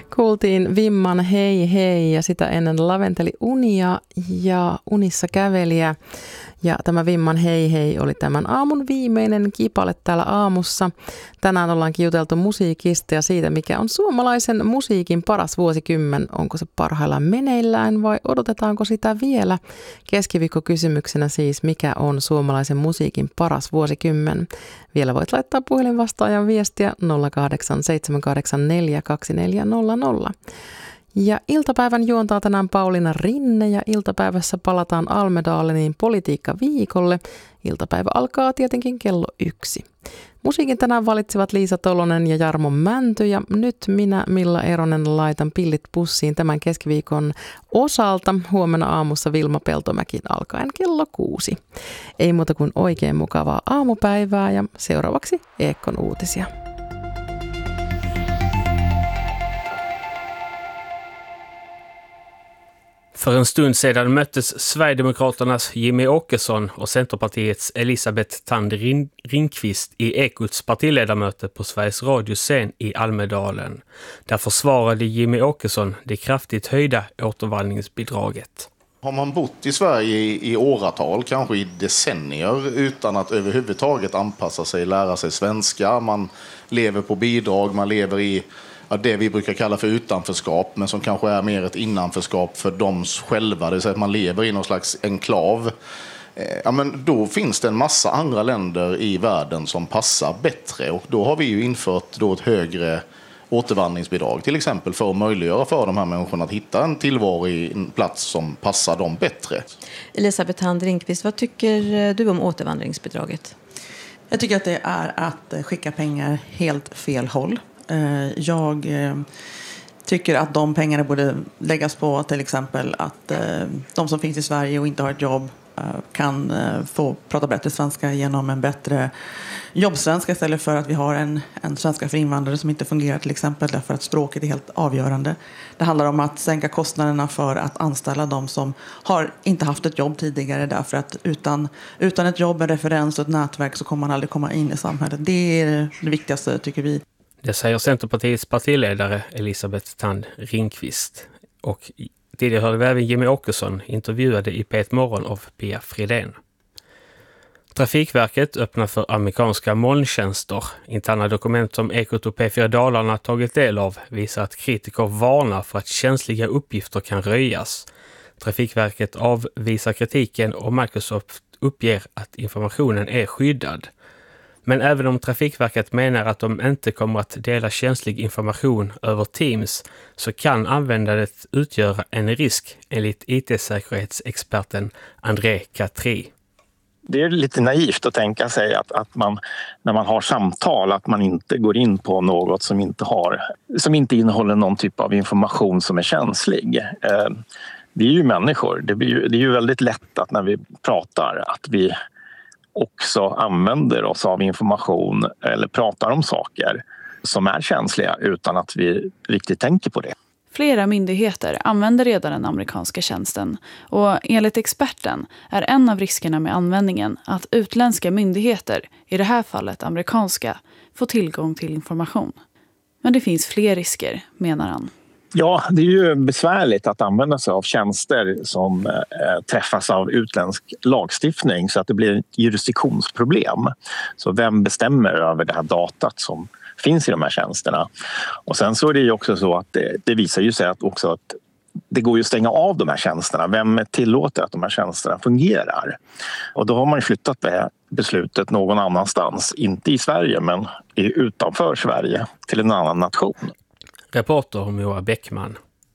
Kuultiin Vimman Hei hei ja sitä ennen Laventeli Unia ja Unissa kävelijä. Ja tämä Vimman Hei hei oli tämän aamun viimeinen kipale täällä aamussa. Tänään ollaankin juteltu musiikista ja siitä, mikä on suomalaisen musiikin paras vuosikymmen. Onko se parhaillaan meneillään vai odotetaanko sitä vielä? Keskiviikkokysymyksenä siis, mikä on suomalaisen musiikin paras vuosikymmen? Vielä voit laittaa puhelinvastaajan viestiä 0878424000. Ja iltapäivän juontaa tänään Pauliina Rinne ja iltapäivässä palataan Almedalenin politiikkaviikolle. Iltapäivä alkaa tietenkin kello 1. Musiikin tänään valitsivat Liisa Tolonen ja Jarmo Mänty ja nyt minä Milla Eronen laitan pillit pussiin tämän keskiviikon osalta. Huomenna aamussa Vilma Peltomäki alkaen kello 6. Ei muuta kuin oikein mukavaa aamupäivää ja seuraavaksi Ekon uutisia. För en stund sedan möttes Sverigedemokraternas Jimmy Åkesson och Centerpartiets Elisabeth Thand Ringqvist i Ekots partiledamöte på Sveriges radioscen i Almedalen. Där försvarade Jimmy Åkesson det kraftigt höjda återvandringsbidraget. Har man bott i Sverige i åratal, kanske i decennier, utan att överhuvudtaget anpassa sig, lära sig svenska, man lever på bidrag, man lever i det vi brukar kalla för utanförskap, men som kanske är mer ett innanförskap för dem själva, det vill säga att man lever i någon slags enklav. Ja, men då finns det en massa andra länder i världen som passar bättre, och då har vi ju infört då ett högre återvandringsbidrag till exempel för att möjliggöra för de här människorna att hitta en tillvaro i en plats som passar dem bättre. Elisabeth Thand Ringqvist, vad tycker du om återvandringsbidraget? Jag tycker att det är att skicka pengar helt fel håll. Jag tycker att de pengarna borde läggas på till exempel att de som finns i Sverige och inte har ett jobb kan få prata bättre svenska genom en bättre jobbsvenska istället för att vi har en svenska för invandrare som inte fungerar till exempel därför att språket är helt avgörande. Det handlar om att sänka kostnaderna för att anställa de som har inte haft ett jobb tidigare därför att utan ett jobb, en referens och ett nätverk så kommer man aldrig komma in i samhället. Det är det viktigaste tycker vi. Det säger Centerpartiets partiledare Elisabeth Thand Ringqvist. Och tidigare hörde vi även Jimmy Åkesson intervjuade i P1 Morgon av Pia Fridén. Trafikverket öppnar för amerikanska molntjänster. Interna dokument som Ekot och P4 Dalarna tagit del av visar att kritiker varnar för att känsliga uppgifter kan röjas. Trafikverket avvisar kritiken och Microsoft uppger att informationen är skyddad. Men även om Trafikverket menar att de inte kommer att dela känslig information över Teams så kan användandet utgöra en risk enligt IT-säkerhetsexperten André Catri. Det är lite naivt att tänka sig att man när man har samtal att man inte går in på något som inte innehåller någon typ av information som är känslig. Vi är ju människor. Det är ju väldigt lätt att när vi pratar att vi också använder oss av information eller pratar om saker som är känsliga utan att vi riktigt tänker på det. Flera myndigheter använder redan den amerikanska tjänsten och enligt experten är en av riskerna med användningen att utländska myndigheter, i det här fallet amerikanska, får tillgång till information. Men det finns fler risker, menar han. Ja, det är ju besvärligt att använda sig av tjänster som träffas av utländsk lagstiftning så att det blir ett jurisdiktionsproblem. Så vem bestämmer över det här datat som finns i de här tjänsterna? Och sen så är det ju också så att det visar ju sig att det går ju att stänga av de här tjänsterna. Vem tillåter att de här tjänsterna fungerar? Och då har man ju flyttat det beslutet någon annanstans. Inte i Sverige men utanför Sverige till en annan nation. Reporter Moa Bäckman.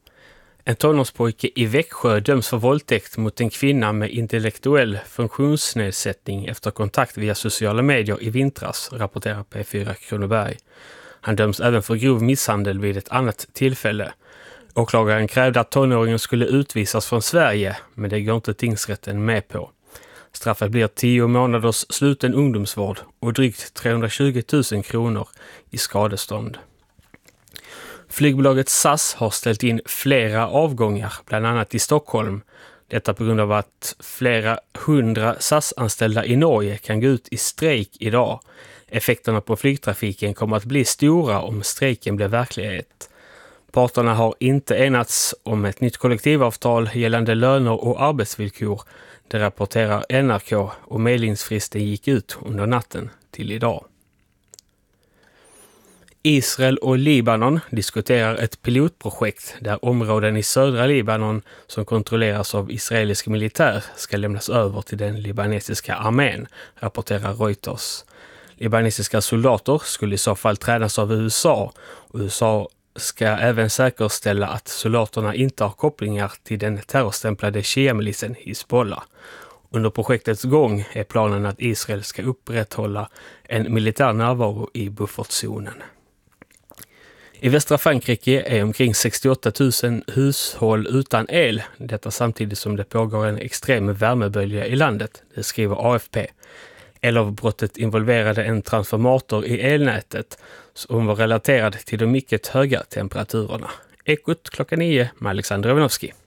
En tonårspojke i Växjö döms för våldtäkt mot en kvinna med intellektuell funktionsnedsättning efter kontakt via sociala medier i vintras, rapporterar P4 Kronoberg. Han döms även för grov misshandel vid ett annat tillfälle. Åklagaren krävde att tonåringen skulle utvisas från Sverige, men det går inte tingsrätten med på. Straffet blir 10 månaders sluten ungdomsvård och drygt 320 000 kronor i skadestånd. Flygbolaget SAS har ställt in flera avgångar, bland annat i Stockholm. Detta på grund av att flera 100 SAS-anställda i Norge kan gå ut i strejk idag. Effekterna på flygtrafiken kommer att bli stora om strejken blir verklighet. Parterna har inte enats om ett nytt kollektivavtal gällande löner och arbetsvillkor. Det rapporterar NRK och medlingsfristen gick ut under natten till idag. Israel och Libanon diskuterar ett pilotprojekt där områden i södra Libanon som kontrolleras av israelisk militär ska lämnas över till den libanesiska armén, rapporterar Reuters. Libanesiska soldater skulle i så fall tränas av USA och USA ska även säkerställa att soldaterna inte har kopplingar till den terrorstämplade Shia-milisen Hizbollah. Under projektets gång är planen att Israel ska upprätthålla en militär närvaro i buffertzonen. I västra Frankrike är omkring 68 000 hushåll utan el, detta samtidigt som det pågår en extrem värmebölja i landet, det skriver AFP. Elavbrottet involverade en transformator i elnätet som var relaterad till de mycket höga temperaturerna. Ekot 9 med Alexander Ivanovski.